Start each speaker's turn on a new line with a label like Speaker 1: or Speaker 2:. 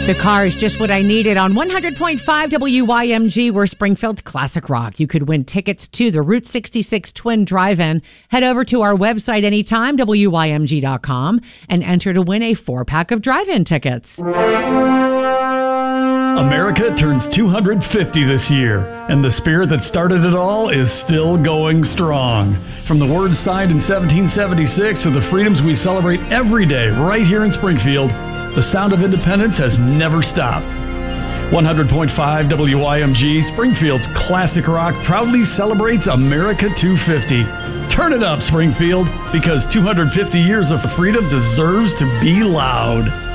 Speaker 1: The car is just what I needed on 100.5 WYMG. We're Springfield Classic Rock. You could win tickets to the Route 66 Twin Drive-In. Head over to our website anytime, WYMG.com, and enter to win a 4-pack of drive-in tickets.
Speaker 2: America turns 250 this year, and the spirit that started it all is still going strong. From the words signed in 1776 to the freedoms we celebrate every day right here in Springfield, the sound of independence has never stopped. 100.5 WYMG, Springfield's classic rock, proudly celebrates America 250. Turn it up, Springfield, because 250 years of freedom deserves to be loud.